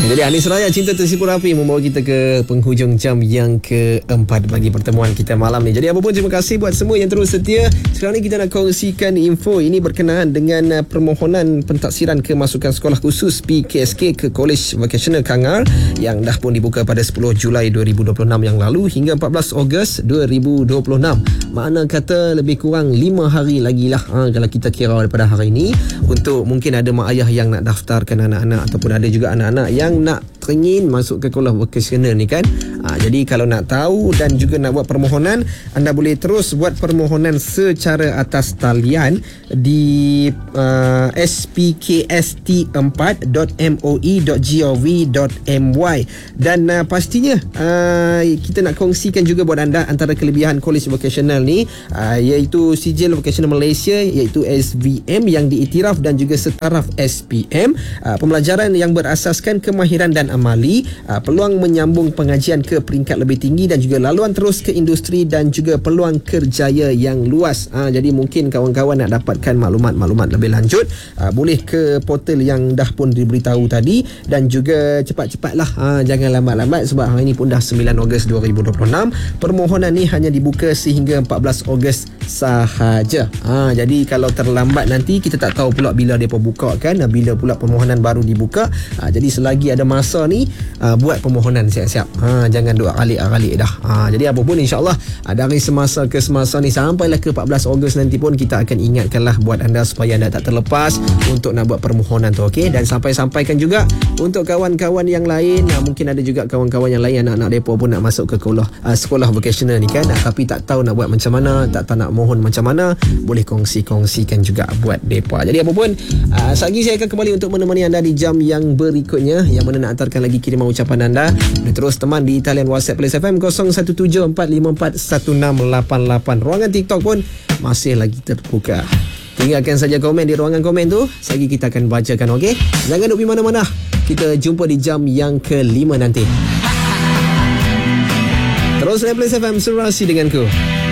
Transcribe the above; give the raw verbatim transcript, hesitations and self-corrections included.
Jadi Anis Raya Cinta Tersipu Rapi membawa kita ke penghujung jam yang keempat bagi pertemuan kita malam ni. Jadi apa pun terima kasih buat semua yang terus setia. Sekarang ni kita nak kongsikan info ini berkenaan dengan permohonan pentaksiran kemasukan sekolah khusus P K S K ke College Vocational Kangar yang dah pun dibuka pada sepuluh Julai dua ribu dua puluh enam yang lalu hingga empat belas Ogos dua ribu dua puluh enam. Makna kata lebih kurang lima hari lagi lah ha, kalau kita kira daripada hari ini, untuk mungkin ada mak ayah yang nak daftarkan anak-anak ataupun ada juga anak-anak yang nak teringin masuk ke sekolah vocational ni kan. Ha, jadi kalau nak tahu dan juga nak buat permohonan, anda boleh terus buat permohonan secara atas talian di uh, s p k s t empat dot m o e dot gov dot m y. Dan uh, pastinya uh, kita nak kongsikan juga buat anda antara kelebihan College Vocational ni, uh, iaitu Sijil Vocational Malaysia, iaitu S V M yang diiktiraf dan juga setaraf S P M, uh, pembelajaran yang berasaskan kemahiran dan amali, uh, peluang menyambung pengajian ke peringkat lebih tinggi dan juga laluan terus ke industri dan juga peluang kerjaya yang luas. Uh, jadi mungkin kawan-kawan nak dapatkan maklumat-maklumat lebih lanjut, uh, boleh ke portal yang dah pun diberitahu tadi dan juga cepat-cepatlah, uh, jangan lambat-lambat sebab hari ini pun dah sembilan Ogos dua ribu dua puluh enam. Permohonan ni hanya dibuka sehingga empat belas Ogos sahaja. Ha, jadi kalau terlambat nanti kita tak tahu pula bila mereka buka kan, bila pula permohonan baru dibuka. Ha, jadi selagi ada masa ni, uh, buat permohonan siap-siap. Ha, jangan duk alik-alik dah. Ha, jadi apa pun insya-Allah dari semasa ke semasa ni sampailah ke empat belas Ogos nanti pun kita akan ingatkanlah buat anda supaya anda tak terlepas untuk nak buat permohonan tu, okey? Dan sampai-sampaikan juga untuk kawan-kawan yang lain, uh, mungkin ada juga kawan-kawan yang lain anak-anak depa pun nak masuk ke sekolah uh, sekolah vocational ni kan, uh, tapi tak tahu nak buat macam mana, tak tahu nak mohon macam mana, boleh kongsi-kongsikan juga buat depa. Jadi apa pun, uh, lagi saya akan kembali untuk menemani anda di jam yang berikutnya, yang mana nak hantarkan lagi kiriman ucapan anda. Boleh terus teman di talian WhatsApp Plus F M kosong satu tujuh empat lima empat satu enam lapan lapan. Ruangan TikTok pun masih lagi terbuka. Tinggalkan saja komen di ruangan komen tu, lagi kita akan bacakan, okey? Jangan duk pergi mana-mana. Kita jumpa di jam yang kelima nanti. Terus Plus F M serasi denganku.